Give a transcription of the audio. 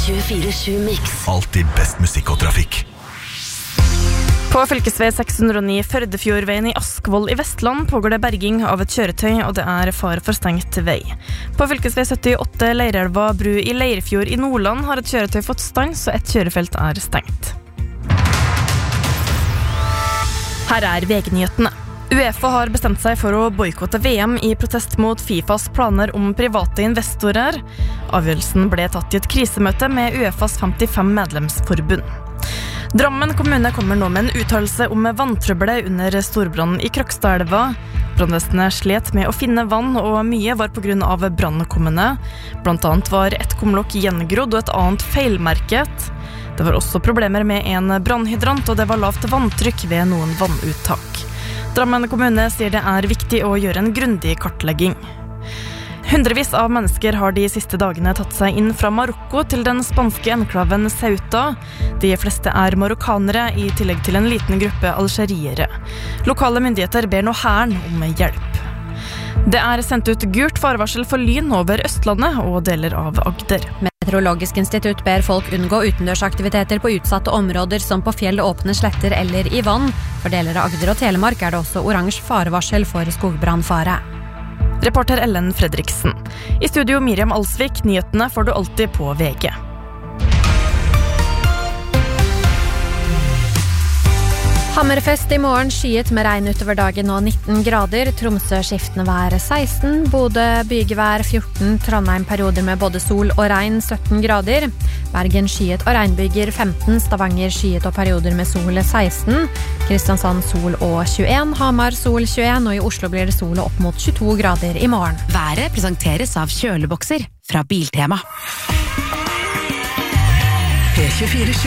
24/7 Mix. Alltid best musikk og trafikk. På fylkesvei 609 Førdefjordveien i Askvoll i Vestland pågår det berging av et kjøretøy, og det er fare for stengt vei. På fylkesvei 78 Leirelva bru i Leirfjord i Nordland har et kjøretøy fått stans, og et kjørefelt er stengt. Her er VG-nyhetene. UEFA har bestemt seg for å boikotte VM i protest mot FIFAs planer om private investorer. Avgjørelsen ble tatt i et krisemøte med UEFAs 55 medlemsforbund. Drammen kommune kommer nå med en uttalelse om vanntrøbbelet under storbrannen i Krokstadelva. Brannvesenet slet med å finne vann, og mye var på grunn av brannkommende. Blant annet var et kumlokk gjengrodd og et annet feilmerket. Det var også problemer med en brannhydrant, og det var lavt vanntrykk ved noen vannuttak. Drammen kommune sier det er viktig å gjøre en grundig kartlegging. Hundrevis av mennesker har de siste dagene tatt seg inn fra Marokko til den spanske enklaven Ceuta. De fleste er marokkanere, i tillegg til en liten gruppe algeriere. Lokale myndigheter ber nå hæren om hjelp. Det er sendt ut gult farvarsel for lyn over Østlandet og deler av Agder. Meteorologisk institutt ber folk unngå utendørsaktiviteter på utsatte områder som på fjell, åpne sletter eller i vann. For deler av Agder og Telemark er det også oransje farevarsel for skogbrannfare. Reporter Ellen Fredriksen. I studio Miriam Alsvik, nyhetene får du alltid på VG. Hammerfest i morgen, skyet med regn utover dagen og 19 grader. Tromsø skiftende vær 16, Bodø bygevær 14, Trondheim perioder med både sol og regn 17 grader. Bergen skyet og regnbyger 15, Stavanger skyet og perioder med sol 16, Kristiansand sol og 21, Hamar sol 21, og i Oslo blir det sol og opp mot 22 grader i morgen. Været presenteres av kjølebokser fra Biltema. P24